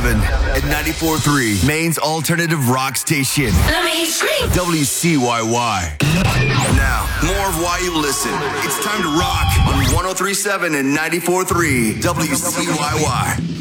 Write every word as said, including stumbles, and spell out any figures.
seven and ninety-four point three, Maine's alternative rock station. Let me scream. W C Y Y. Now, more of why you listen. It's time to rock on one oh three point seven and ninety-four point three W C Y Y.